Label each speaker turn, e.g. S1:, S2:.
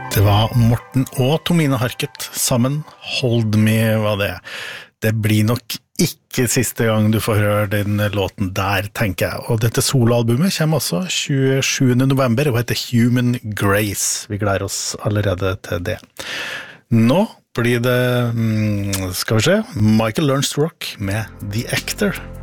S1: Det var Morten og Tomine Harket sammen. Hold Me var det. Det blir nok ikke siste gang du får høre den låten der, tenker jeg. Og dette soloalbumet kommer også 27. november og heter Human Grace. Vi gleder oss allerede til det. Nå blir det, skal vi se, Michael Learns to Rock med The Actor.